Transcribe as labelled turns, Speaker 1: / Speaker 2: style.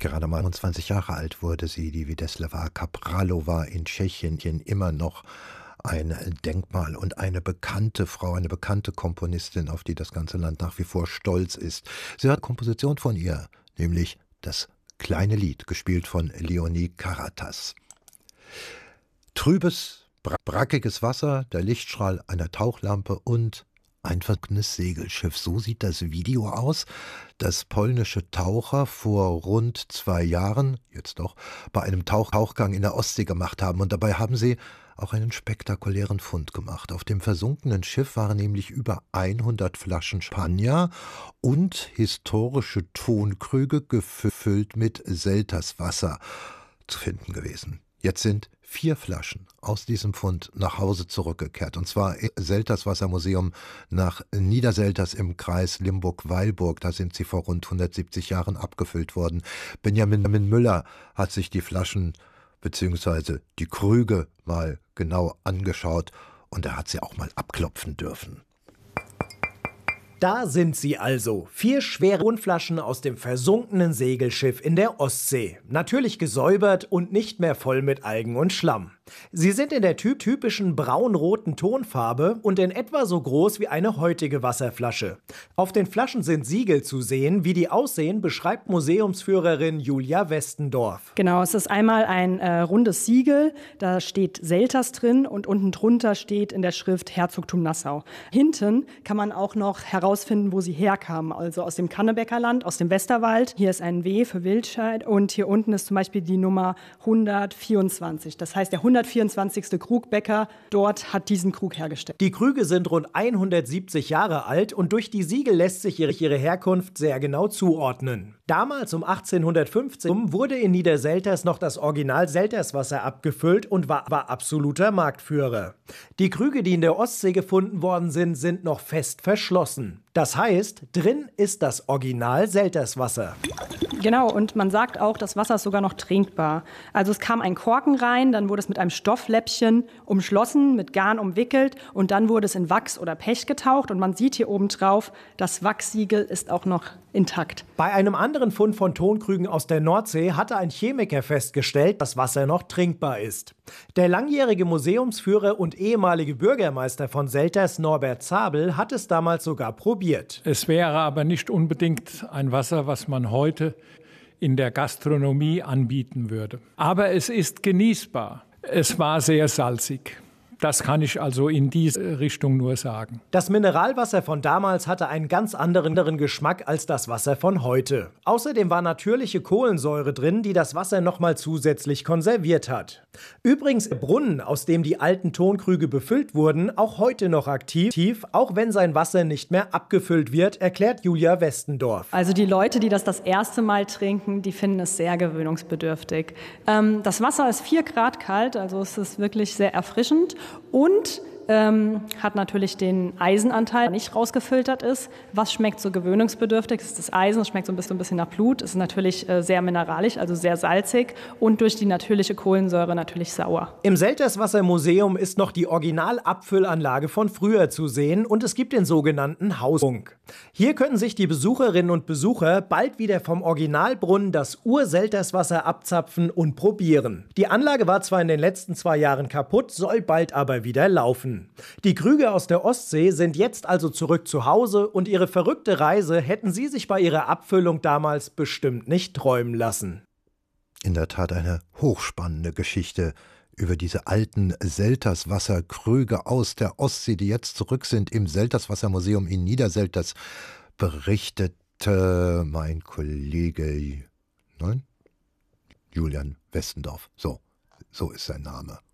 Speaker 1: Gerade mal 21 Jahre alt wurde sie, die Vítězslava Kapralova in Tschechien, immer noch ein Denkmal und eine bekannte Frau, eine bekannte Komponistin, auf die das ganze Land nach wie vor stolz ist. Sie hat eine Komposition von ihr, nämlich das kleine Lied, gespielt von Leonie Karatas. Trübes, brackiges Wasser, der Lichtstrahl einer Tauchlampe und ein versunkenes Segelschiff. So sieht das Video aus, das polnische Taucher vor rund 2 Jahren, jetzt doch, bei einem Tauchgang in der Ostsee gemacht haben. Und dabei haben sie auch einen spektakulären Fund gemacht. Auf dem versunkenen Schiff waren nämlich über 100 Flaschen Champagner und historische Tonkrüge gefüllt mit Selterswasser zu finden gewesen. Jetzt sind 4 Flaschen aus diesem Fund nach Hause zurückgekehrt. Und zwar im Selterswassermuseum nach Niederselters im Kreis Limburg-Weilburg. Da sind sie vor rund 170 Jahren abgefüllt worden. Benjamin Müller hat sich die Flaschen bzw. die Krüge mal genau angeschaut und er hat sie auch mal abklopfen dürfen.
Speaker 2: Da sind sie also, 4 schwere Tonflaschen aus dem versunkenen Segelschiff in der Ostsee. Natürlich gesäubert und nicht mehr voll mit Algen und Schlamm. Sie sind in der typischen braun-roten Tonfarbe und in etwa so groß wie eine heutige Wasserflasche. Auf den Flaschen sind Siegel zu sehen. Wie die aussehen, beschreibt Museumsführerin Julia Westendorf.
Speaker 3: Genau, es ist einmal ein rundes Siegel, da steht Selters drin und unten drunter steht in der Schrift Herzogtum Nassau. Hinten kann man auch noch herausfinden, wo sie herkamen, also aus dem Kannebecker-Land, aus dem Westerwald. Hier ist ein W für Wildscheid und hier unten ist zum Beispiel die Nummer 124. Das heißt, der 124. Krugbäcker dort hat diesen Krug hergestellt.
Speaker 2: Die Krüge sind rund 170 Jahre alt und durch die Siegel lässt sich ihre Herkunft sehr genau zuordnen. Damals um 1815 wurde in Niederselters noch das Original Selterswasser abgefüllt und war absoluter Marktführer. Die Krüge, die in der Ostsee gefunden worden sind, sind noch fest verschlossen. Das heißt, drin ist das Original Selterswasser.
Speaker 3: Genau, und man sagt auch, das Wasser ist sogar noch trinkbar. Also es kam ein Korken rein, dann wurde es mit einem Stoffläppchen umschlossen, mit Garn umwickelt und dann wurde es in Wachs oder Pech getaucht und man sieht hier oben drauf, das Wachssiegel ist auch noch intakt.
Speaker 2: Bei einem anderen Fund von Tonkrügen aus der Nordsee hatte ein Chemiker festgestellt, dass Wasser noch trinkbar ist. Der langjährige Museumsführer und ehemalige Bürgermeister von Selters, Norbert Zabel, hat es damals sogar probiert.
Speaker 4: Es wäre aber nicht unbedingt ein Wasser, was man heute in der Gastronomie anbieten würde. Aber es ist genießbar. Es war sehr salzig. Das kann ich also in diese Richtung nur sagen.
Speaker 2: Das Mineralwasser von damals hatte einen ganz anderen Geschmack als das Wasser von heute. Außerdem war natürliche Kohlensäure drin, die das Wasser nochmal zusätzlich konserviert hat. Übrigens der Brunnen, aus dem die alten Tonkrüge befüllt wurden, auch heute noch aktiv, auch wenn sein Wasser nicht mehr abgefüllt wird, erklärt Julia Westendorf.
Speaker 3: Also die Leute, die das erste Mal trinken, die finden es sehr gewöhnungsbedürftig. Das Wasser ist 4 Grad kalt, also es ist wirklich sehr erfrischend. Und hat natürlich den Eisenanteil, der nicht rausgefiltert ist. Was schmeckt so gewöhnungsbedürftig? Das ist das Eisen, es schmeckt so ein bisschen nach Blut. Es ist natürlich sehr mineralisch, also sehr salzig und durch die natürliche Kohlensäure natürlich sauer.
Speaker 2: Im Selterswasser-Museum ist noch die Originalabfüllanlage von früher zu sehen und es gibt den sogenannten Hausfunk. Hier können sich die Besucherinnen und Besucher bald wieder vom Originalbrunnen das Ur-Selterswasser abzapfen und probieren. Die Anlage war zwar in den letzten 2 Jahren kaputt, soll bald aber wieder laufen. Die Krüge aus der Ostsee sind jetzt also zurück zu Hause und ihre verrückte Reise hätten sie sich bei ihrer Abfüllung damals bestimmt nicht träumen lassen.
Speaker 1: In der Tat eine hochspannende Geschichte über diese alten Selterswasserkrüge aus der Ostsee, die jetzt zurück sind im Selterswassermuseum in Niederselters, berichtete mein Kollege Julian Westendorf. So ist sein Name.